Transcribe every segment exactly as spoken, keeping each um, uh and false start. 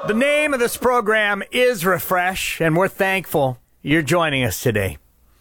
The name of this program is Refresh, and we're thankful you're joining us today.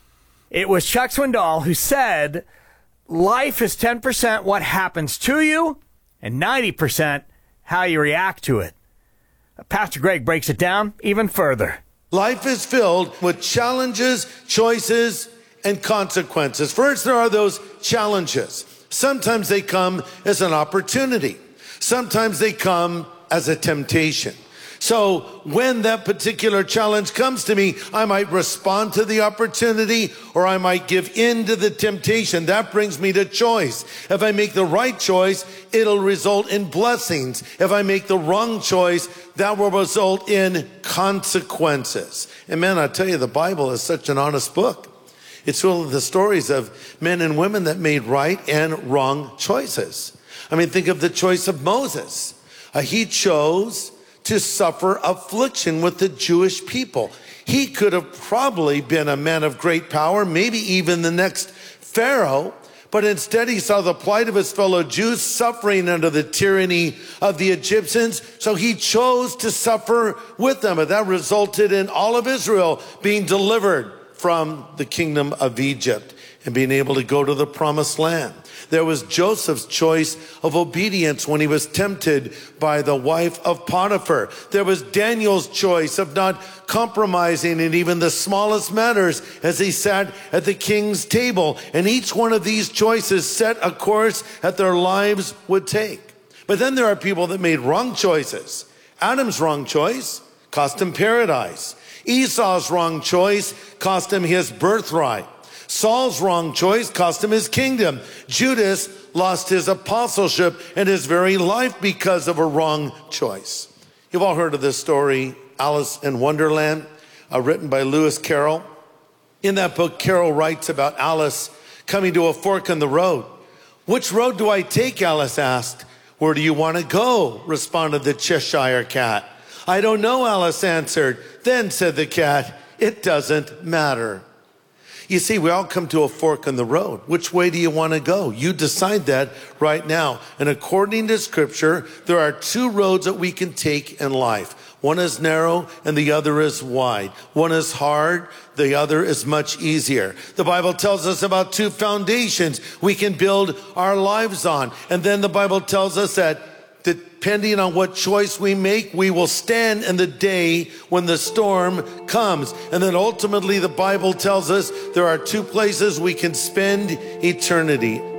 It was Chuck Swindoll who said, life is ten percent what happens to you and ninety percent how you react to it. Pastor Greg breaks it down even further. Life is filled with challenges, choices, and consequences. First, there are those challenges. Sometimes they come as an opportunity. Sometimes they come as a temptation. So when that particular challenge comes to me, I might respond to the opportunity or I might give in to the temptation. That brings me to choice. If I make the right choice, it'll result in blessings. If I make the wrong choice, that will result in consequences. And man, I tell you, the Bible is such an honest book. It's full of the stories of men and women that made right and wrong choices. I mean, think of the choice of Moses. Uh, he chose to suffer affliction with the Jewish people. He could have probably been a man of great power, maybe even the next Pharaoh, but instead he saw the plight of his fellow Jews suffering under the tyranny of the Egyptians, so he chose to suffer with them, and that resulted in all of Israel being delivered from the kingdom of Egypt and being able to go to the promised land. There was Joseph's choice of obedience when he was tempted by the wife of Potiphar. There was Daniel's choice of not compromising in even the smallest matters as he sat at the king's table. And each one of these choices set a course that their lives would take. But then there are people that made wrong choices. Adam's wrong choice cost him paradise. Esau's wrong choice cost him his birthright. Saul's wrong choice cost him his kingdom. Judas lost his apostleship and his very life because of a wrong choice. You've all heard of this story, Alice in Wonderland, uh, written by Lewis Carroll. In that book, Carroll writes about Alice coming to a fork in the road. "Which road do I take?" Alice asked. "Where do you want to go?" responded the Cheshire cat. "I don't know," Alice answered. "Then," said the cat, "it doesn't matter." You see, we all come to a fork in the road. Which way do you want to go? You decide that right now. And according to Scripture, there are two roads that we can take in life. One is narrow and the other is wide. One is hard, the other is much easier. The Bible tells us about two foundations we can build our lives on. And then the Bible tells us that depending on what choice we make, we will stand in the day when the storm comes. And then ultimately the Bible tells us there are two places we can spend eternity.